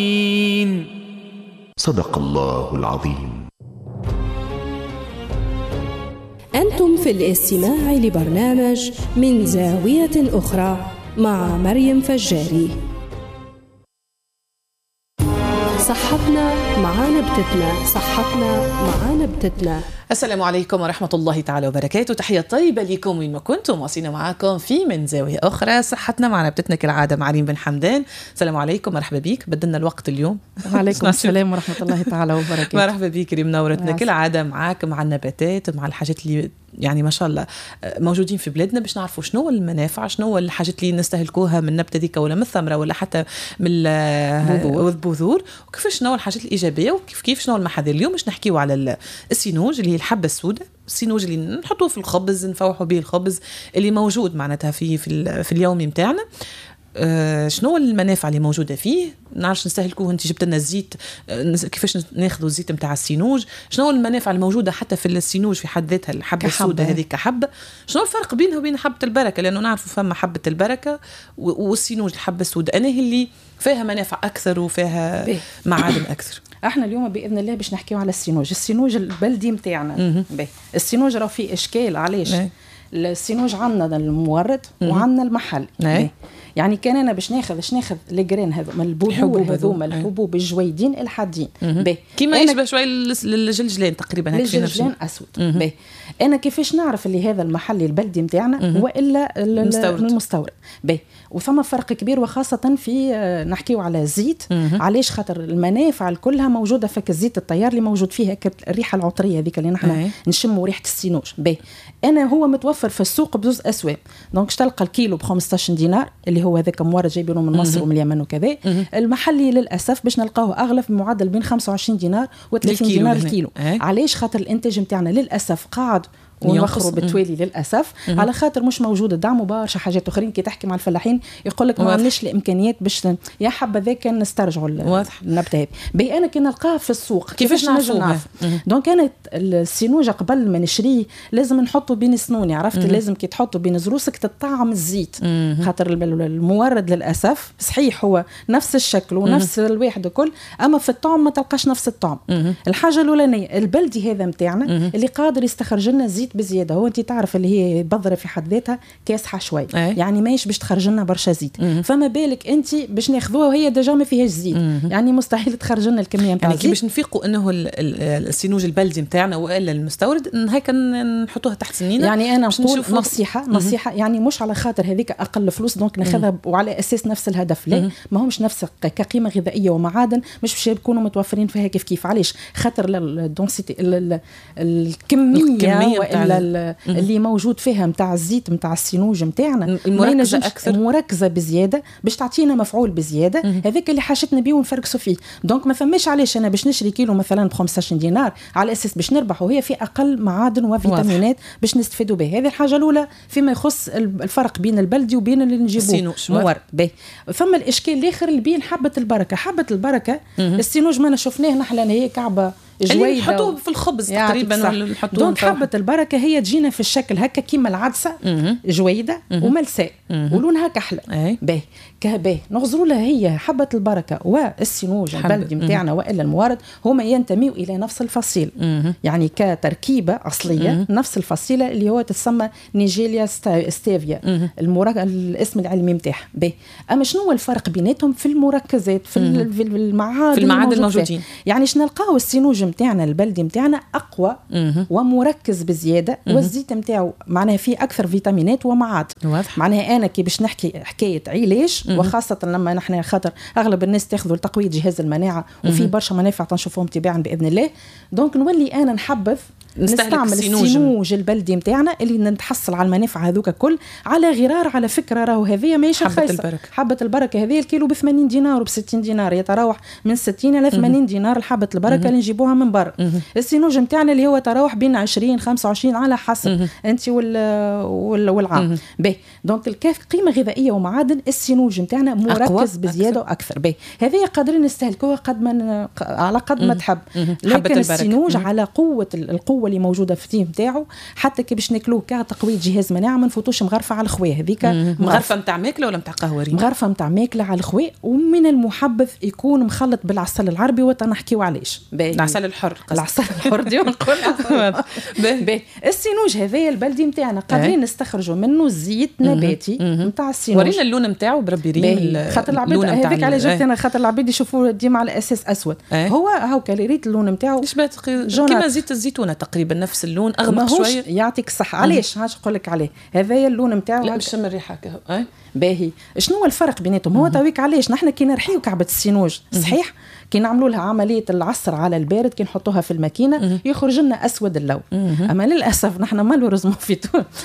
صدق الله العظيم. أنتم في الاستماع لبرنامج من زاوية أخرى مع مريم فجاري. صحتنا مع نبتتنا، صحتنا مع نبتتنا. السلام عليكم ورحمة الله تعالى وبركاته. تحية طيبة لكم وين ما كنتم، واصلين معاكم في من زاوية أخرى صحتنا مع نبتتنا كالعادة مع ريم بن حمدان. السلام عليكم، مرحبا بيك، بدلنا الوقت اليوم. وعليكم السلام ورحمة الله تعالى وبركاته. مرحبا بيك ريم، نورتنا كالعادة معاك مع النباتات، مع الحاجات اللي يعني ما شاء الله موجودين في بلادنا، باش نعرفوا شنو المنافع، شنو الحاجات اللي نستهلكوها من النبتة ديك ولا من الثمرة ولا حتى من البذور، وكيف شنو الحاجات الإيجابية وكيف شنو المحاذير. اليوم باش نحكيو على السينوج اللي هي الحبة السوداء، السينوج اللي نحطوه في الخبز، نفوحوا به الخبز اللي موجود معناتها في اليومي متاعنا. شنو المنافع اللي موجودة فيه، نعرفش نستهلكوه. انت جبت لنا الزيت، كيفاش ناخذوا الزيت متاع السينوج، شنو المنافع الموجودة حتى في السينوج في حد ذاتها، الحبة السوداء هذه كحبة، شنو الفرق بينها وبين حبة البركة؟ لأنه نعرفوا فما حبة البركة والسينوج الحبة السوداء، أنا اللي فيها منافع أكثر وفيها معادن أكثر. احنا اليوم بإذن الله باش نحكيو على السينوج البلدي متاعنا. السينوج راه فيه إشكال، علاش؟ السينوج عندنا المورد وعندنا المحل. يعني كان انا باش ناخذ الجرين هذو من البذور هذوما الحبوب الجويدين الحادين كيما يشبه شوي الجلجلان تقريبا، هكا الجلجلان اسود. انا كيفاش نعرف اللي هذا المحلي البلدي نتاعنا والا المستورد؟ وثم فرق كبير، وخاصه في نحكيو على الزيت. علاش؟ خاطر المنافع كلها موجوده في الزيت الطيار اللي موجود فيها الريحه العطريه هذيك اللي نحن نشموا ريحه السينوج. انا هو متوفر في السوق بزوز اسواق، دونك تلقى الكيلو ب 15 دينار اللي هو هذاك مورد جايبينه من مصر ومن اليمن وكذا. المحلي للاسف باش نلقاوه اغلى في معدل بين 25 دينار و30 دينار الكيلو. علاش؟ خاطر الانتاج نتاعنا للاسف قاعد ونوخروا بالتوالي للاسف، على خاطر مش موجود الدعم وبرشا حاجات اخرين. كي تحكي مع الفلاحين يقول لك ما عندناش الامكانيات باش يا حبذا كان نسترجعوا النبته هذه. انا كي نلقاها في السوق كيفاش نعرف؟ دونك انا السينوج قبل ما نشريه لازم نحطه بين سنوني، عرفت؟ لازم كي تحطه بين زروسك تطعم الزيت، خاطر المورد للاسف صحيح هو نفس الشكل ونفس الواحد وكل، اما في الطعم ما تلقاش نفس الطعم. الحاجه الاولانيه البلدي هذا متاعنا اللي قادر يستخرج لنا زيت بزياده. هو انت تعرف اللي هي بذره في حد ذاتها كاسحه شوي، يعني ماهيش باش تخرج لنا برشا زيت، فما بالك انت باش ناخذوها وهي ديجا ما فيهاش زيت، يعني مستحيل تخرج لنا الكميه نتاع الزيت. يعني باش نفيقوا انه السينوج البلدي نتاعنا والا المستورد هيك نحطوها تحت سنينا. يعني انا نقول نصيحه يعني مش على خاطر هذيك اقل فلوس دونك ناخذها وعلى اساس نفس الهدف، لا ما همش نفس كقيمه غذائيه ومعادن مش باش يكونوا متوفرين فيها كيف. علاش؟ خاطر الدونسيتي الكميه اللي موجود فيها متاع الزيت متاع السينوج متاعنا المركزه اكثر، مركزه بزياده باش تعطينا مفعول بزياده. هذاك اللي حاجتنا بيه ونفرقسوا فيه. دونك ما فماش علاش انا باش نشري كيلو مثلا ب 15 دينار على اساس باش نربح وهي في اقل معادن وفيتامينات باش نستفيدوا به. هذه الحاجه الاولى فيما يخص الفرق بين البلدي وبين اللي نجيبوه مورد به. ثم الاشكال الاخر اللي بين حبه البركه. حبه البركه السينوج ما شفناه نحن هي كعبه اللي نحطوه في الخبز تقريبا. دونك حبة البركة هي تجينا في الشكل هكا كيما العدسة جويدة وملساء ولونها كحلة. باهي نغزروا لها هي حبة البركة والسينوج البلدي متاعنا وإلا الموارد هما ينتميوا إلى نفس الفصيل، يعني كتركيبة أصلية نفس الفصيلة اللي هو تسمى نيجيليا ستيفيا الاسم العلمي متاعها. أما شنو هو الفرق بيناتهم؟ في المركزات، في المعادن الموجودين. يعني شنو نلقاو السينوج متاعنا البلدي متاعنا أقوى ومركز بزيادة، والزيت متاعه معناها فيه أكثر فيتامينات ومعادن. معناها أنا كي باش نحكي حكاية علاج، وخاصة لما نحن خاطر أغلب الناس تأخذوا لتقوية جهاز المناعة وفي برشا منافع تنشوفهم تباعا بإذن الله. دونك نولي أنا نحبذ نستعمل السينوج البلدي متاعنا اللي نتحصل على المنافع هذوك كل على غرار. على فكرة راهو هذه ماهيش رخيصة. حبة البركة هذه الكيلو ب 80 دينار وب 60 دينار، يتراوح من 60 إلى 80 دينار الحبة البركة اللي نجيبوها من برا. السينوج متاعنا اللي هو تراوح بين 20-25 على حسب انت والعام. دونك الكاف قيمة غذائية ومعادن السينوج متاعنا مركز بزيادة وأكثر. هذه قادرين نستهلكوها قد ما على قد ما تحب، لكن السينوج على القوة القوه اللي موجوده في التيم نتاعو، حتى كي باش ناكلوه كتقويه جهاز مناعه ما نفوتوش مغرفه على الخويه هذيك. مغرفه نتاع ماكله ولا نتاع قهوه؟ مغرفه نتاع ماكله على الخويه، ومن المحبذ يكون مخلط بالعسل العربي وتنحكيو علاش العسل الحر. العسل الحر ديما نقول السينوج هذايا البلدي نتاعنا قادرين نستخرجوا منه زيت نباتي نتاع السينوج. ورينا اللون نتاعو بربي ريم. خاطر العباد هذيك على جبت انا، خاطر العباد يشوفوا ديما على اساس اسود. هو هاكا ريت اللون نتاعو كيما زيت الزيتونه تقريبا نفس اللون، اغمق شويه. يعطيك الصحه. علاش هاش نقول لك عليه هذايا اللون نتاعو. لا باش نشم الريحه هكا. باهي شنو هو الفرق بيناتهم؟ هو تويك علاش نحن كي نرحيو كعبه السينوج صحيح كي نعملوا لها عمليه العصر على البارد كي نحطوها في الماكينه يخرج لنا اسود اللون. اما للاسف نحن مالوريزمون في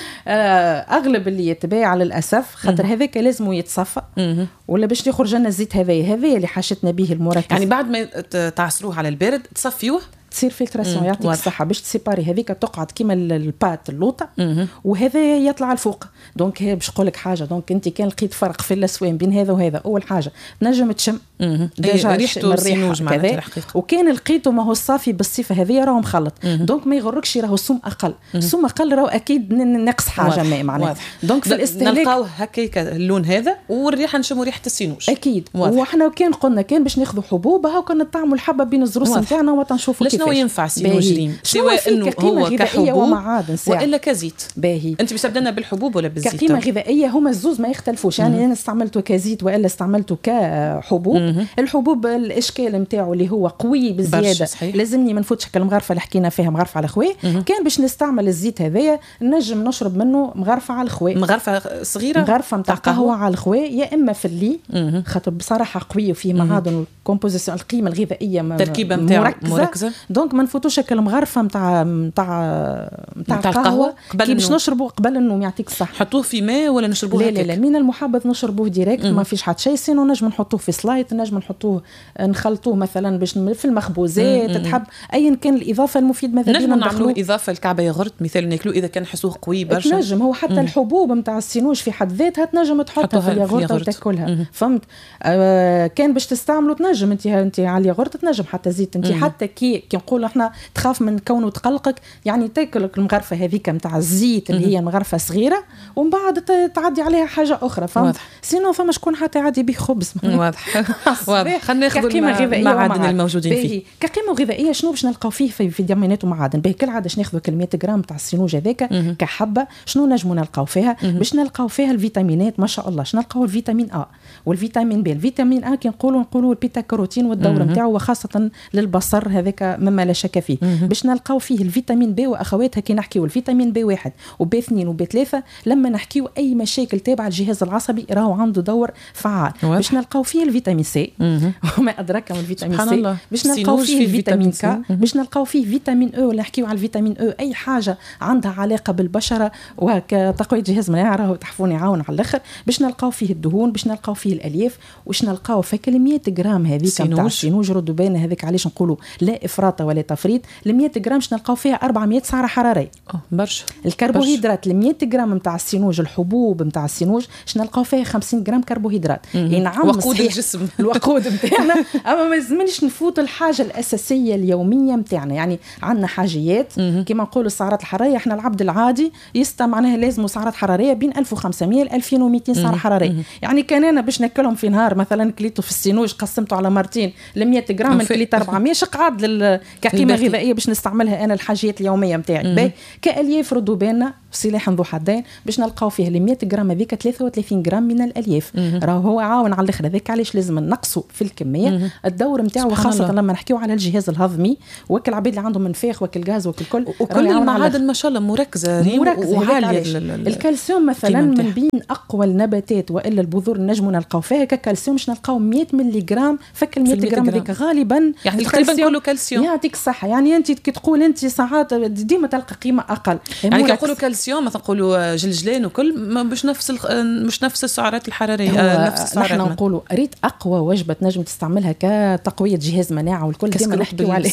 اغلب اللي يتباع للاسف خاطر هذاك لازم يتصفى ولا باش يخرج لنا الزيت هذايا اللي حاشتنا به المركز. يعني بعد ما تعصروه على البارد تصفيوه تصير فلتراسيون. يعطيك الصحه باش تسيباري هذيك تقعد كيما البات اللوطه وهذا يطلع الفوق. دونك هي باش نقول لك حاجه، دونك انت كان لقيت فرق في الاسوان بين هذا وهذا، اول حاجه نجم تشم ريحته السينوج معناتها، وكان لقيته ما هو الصافي بالصفه هذه راهو مخلط. دونك ما يغركش راهو السم اقل. السم اقل راهو اكيد ناقص حاجه ما معناها. دونك في الاستهلاك نلقاو هكاك اللون هذا والريحه نشموا ريحه السينوج اكيد. وحنا كان قلنا كان باش ناخذوا حبوب هاو كنا نطعموا الحبه بين الزروس نتاعنا وتنشوفوا شنو ينفع سينوج ريم، سواء انه هو كحبوب والا كزيت. باهي انت بتستبدلنا بالحبوب ولا بالزيت؟ كقيمه غذائيه هما الزوز ما يختلفوش. يعني انا استعملته كزيت والا استعملته كحبوب. الحبوب الاشكال نتاعو اللي هو قوي بزياده لازمني ما نفوتش المغرفه اللي حكينا فيها مغرفه على خوي. كان باش نستعمل الزيت هذايا نجم نشرب منه مغرفه على الخوي، مغرفه صغيره، مغرفه نتاع قهوه على الخوي، يا اما في اللي خاطر بصراحه قوي وفيه معادن والكومبوزيسيون القيمه الغذائيه التركيبه نتاعو مركزه. دونك ما نفوتوش المغرفه نتاع القهوه كي باش نشربوا قبل النوم. يعطيك الصحه. نحطوه في ماء ولا نشربوه هكاك؟ لا من المحبذ نشربوه ديريكت ما فيش حتى شيء. سينو نجم نحطوه في سلايت، نجم نحطوه نخلطوه مثلا باش في المخبوزات تحب ايا كان الاضافه المفيد. ماذا بينا نعملوا اضافه الكعبه ياغورت مثال ناكلوه اذا كان نحسوه قوي برشا. نجم هو حتى الحبوب نتاع السينوج في حد ذاتها تنجم تحطها في الياغورت وتاكلها. فهمت؟ كان باش تستعملوا تنجم انت على الياغورت تنجم حتى زيت انت حتى كي نقول احنا تخاف من كونه تقلقك يعني تاكل المغرفه هذيك نتاع الزيت اللي هي مغرفه صغيره ومن بعد تعدي عليها حاجه اخرى. فهمت؟ سينو فما شكون حتى يعدي به خبز. واضح. خلينا ناخذ المعادن الموجودين فيه. كقيمه غذائيه شنو باش نلقاو فيه في فيتامينات ومعادن. باهي كالعاده ناخذوا 100 غرام تاع السينوج هذاك كحبه شنو نجموا نلقاو فيها؟ باش نلقاو فيها الفيتامينات ما شاء الله. شنو نلقاو؟ الفيتامين A والفيتامين B. الفيتامين A كي نقولوا البيتا كاروتين والدور نتاعو وخاصه للبصر هذاك مما لا شك فيه. باش نلقاو فيه الفيتامين B واخواتها كي نحكيو الفيتامين B1 وB2 وB3 لما نحكيو اي مشاكل تابعه الجهاز العصبي راهو عنده دور فعال. باش نلقاو فيه الفيتامين سي وما ادراك ما الفيتامين سي. باش نلقاو فيه الفيتامين ك. باش نلقاو فيه فيتامين او ولا نحكيو على الفيتامين او اي حاجه عندها علاقه بالبشره وكتقويه جهاز المناعه راهو تحفوني عاون على الاخر. باش نلقاو فيه الدهون، باش نلقاو فيه الالياف، واش نلقاو فك 100 غرام هذيك نتاع السينوج. ردوا بالنا هذيك علاش نقولوا لا افراط ولا تفريط. 100 غرام باش نلقاو فيها 400 سعره حراريه. برشا. الكربوهيدرات 100 غرام نتاع السينوج الحبوب نتاع السينوج باش نلقاو فيها 50 غرام كربوهيدرات. نعم وقود الجسم الوقود نتاعنا. اما ما لازمنيش نفوت الحاجه الاساسيه اليوميه نتاعنا. يعني عندنا حاجيات كما نقولوا السعرات الحراريه. احنا العبد العادي معناها لازم سعرات حراريه بين 1500 ل 2200 سعره حراريه. يعني كان انا باش ناكلهم في نهار مثلا كليته في السينوج قسمته على مرتين ل 100 غرام كليت 400 شقعد كقيمه غذائيه باش نستعملها انا الحاجيات اليوميه نتاعي. كالياف ردوا بالنا سلاح ذو حدين باش نلقاو فيه ال 100 غرام هذيك 33 غرام من الالياف. راهو هو عاون على الاخر. هذاك علاش لازم نقصوا في الكميه الدور نتاعو وخاصه لما نحكيو على الجهاز الهضمي وكل العباد اللي عندهم منفاخ وكل غاز وكل وكل المعادن ما شاء الله مركزه وعاليه. الكالسيوم مثلا من بين اقوى النباتات والا البذور نجموا نلقاو فيها كالسيوم باش نلقاو 100 ملي غرام فك ال 100 غرام هذيك غالبا يعني تقريبا كله كالسيوم. يعطيك الصحه. يعني انت كي تقول انت ساعات ديما تلقى قيمه اقل. يعني كنقولوا كالسيوم مثلا نقولوا جلجلان وكل مش نفس السعرات الحراريه. نفس السعرات. نحن نقولوا ريت اقوى وجبه تنجم تستعملها كتقويه جهاز مناعه والكل ديما نحكيو عليه.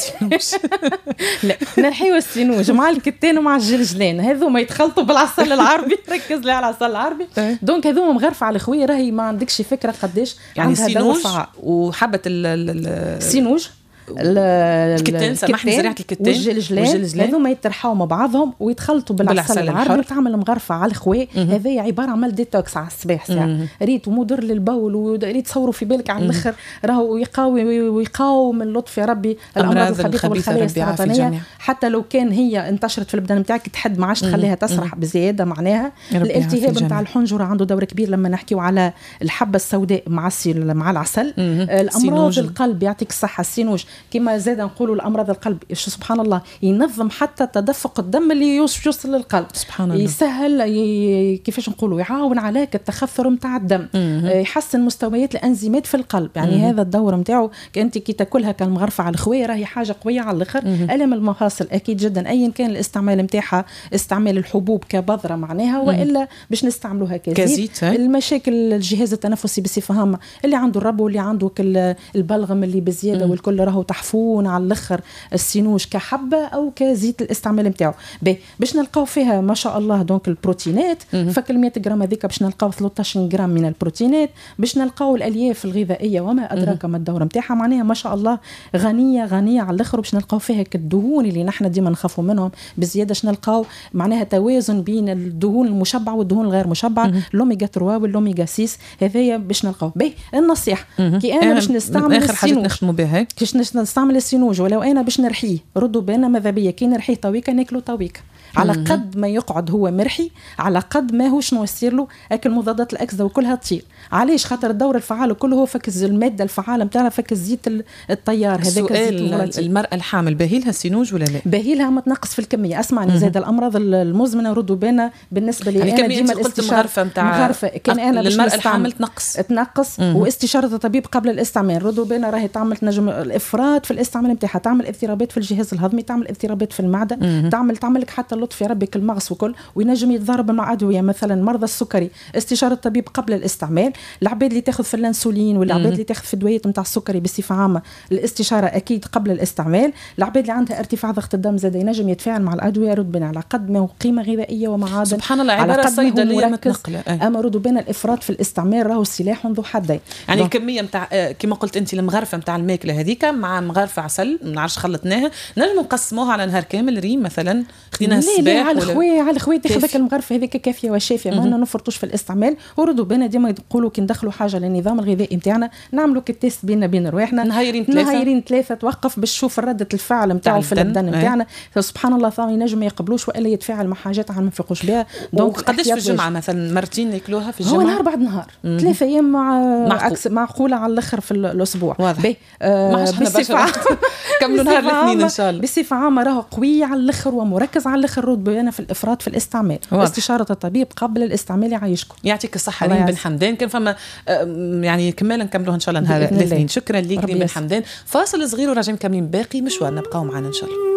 لا نحيو السينوج مع الكتان ومع الجلجلان هذوما يتخلطوا بالعسل العربي. ركز لي على العسل العربي. دونك هذوما مغرفه على خويا راهي ما عندكش فكره قداش يعني سينوج وحبه السينوج الكتان، سامحني، زريعه الكتان والجلجلان هذوما يترحوا مع بعضهم ويتخلطوا بالعسل العربي وتعمل مغرفه على الخوي. هذا عباره عن ديتوكس على الصباح ساعه ريت ومضر للبول، وريت تصوروا في بالك على الاخر راهو يقاوم اللطف يا ربي الامراض الخبيثه والخلايا السرطانيه. حتى لو كان هي انتشرت في البدن نتاعك تحد ما عادش تخليها تسرح بزياده. معناها الالتهاب نتاع الحنجره عنده دور كبير لما نحكيو على الحبه السوداء مع العسل. الامراض القلب يعطيك الصحه، السينوج كما زاد نقولوا الامراض القلب سبحان الله ينظم حتى تدفق الدم اللي يوصل للقلب، سبحان الله يسهل كيفاش نقولوا يعاون على التخثر نتاع الدم، يحسن مستويات الانزيمات في القلب. يعني هذا الدور نتاعو انت كي تاكلها كالمغرفه على الخويه راهي حاجه قويه على الاخر. الم المفاصل اكيد جدا ايا كان الاستعمال نتاعها، استعمال الحبوب كبذره معناها والا باش نستعملوها كزيت. المشاكل الجهاز التنفسي بصفه عامه اللي عنده الربو واللي عنده البلغم اللي بزياده والكل راهو تحفون على الاخر السينوج كحبه او كزيت الاستعمال نتاعو. باش نلقاو فيها ما شاء الله دونك البروتينات فك 100 غرام هذيك باش نلقاو 13 غرام من البروتينات، باش نلقاو الالياف الغذائيه وما ادراك ما الدور نتاعها. معناها ما شاء الله غنيه على الاخر. باش نلقاو فيها الدهون اللي نحن ديما نخافوا منهم بزياده، باش نلقاو معناها توازن بين الدهون المشبعه والدهون الغير مشبعه، الاوميغا 3 والاوميغا 6 هذايا باش نلقاو. النصيحه كي انا باش نستعمل اخر حاجه نخدموا بها كيش نستعمل السينوج ولو انا باش نرحيه ردوا بالنا ماذا بيا كي نرحيه طويكه ناكلو طويكه على قد ما يقعد هو مرحي على قد ما هو شنو يصير له اكل مضادات الاكسده وكلها تطير. علاش؟ خاطر الدور الفعال كله هو فك الماده الفعاله نتاعنا فك الزيت الطيار هذاك الزيت. المراه الحامل باهيلها السينوج ولا لا؟ باهيلها ما تنقص في الكميه. اسمعني زاد الامراض المزمنه ردوا بالنا بالنسبه لي يعني انا ديما الاستشاره نتاع كان انا المراه الحامل تنقص واستشاره الطبيب قبل الاستعمال. ردوا بالنا راهي تعمل تنجم الافراط في الاستعمال نتاعها، تعمل اضطرابات في الجهاز الهضمي، تعمل اضطرابات في المعده، تعمل لك حتى لطف يا ربي المغص وكل، وينجم يتضارب مع ادويه مثلا مرضى السكري. استشاره الطبيب قبل الاستعمال. العباد اللي تاخذ في الانسولين والعباد اللي تاخذ في الدويات نتاع السكري بصفه عامه الاستشاره اكيد قبل الاستعمال. العباد اللي عندها ارتفاع ضغط الدم زاد ينجم يتفاعل مع الادويه رد بنا على قد ما هو قيمه غذائيه ومعادن سبحان الله عباره صيدليه متنقله. اما ردوا بنا الافراط في الاستعمال راهو سلاح ذو حدين. يعني الكميه نتاع كما قلت انت المغرفه نتاع الماكله هذيك مع مغرفه عسل ما نعرفش خلطناها نجم نقسموها على نهار كامل ريم مثلا خديناها الصباح على الخوي تاخذ المغرفه هذيك كافيه وشافيه ما نفرطوش في الاستعمال. وردوا بنا ديما يقولوا كي ندخلوا حاجه للنظام الغذائي نتاعنا نعملوا التيست بيننا بين رواحنا نهايرين ثلاثه توقف باش تشوف ردة الفعل نتاعو في البدن نتاعنا. سبحان الله ثاني ينجم ما يقبلوش والا يتفاعل مع حاجات ما نفيقوش بها. دونك قداش في الجمعه مثلا مرتين ياكلوها في الجمعه؟ هو نهار بعد نهار 3 ايام معقوله على الاخر في الاسبوع. واضح كملوا نهار الاثنين ان شاء الله. بصفه عامه راهو قوي على الاخر ومركز على الاخر. رد بينا في الافراط في الاستعمال. استشاره الطبيب قبل الاستعمال يعيشكم. يعطيك الصحه ريم بن حمدان. كان فما يعني كمالا نكملوها ان شاء الله نهار الاثنين. شكرا ليك ريم بن حمدان. فاصل صغير وراجعين مكملين باقي مشوار، نبقاو معنا ان شاء الله.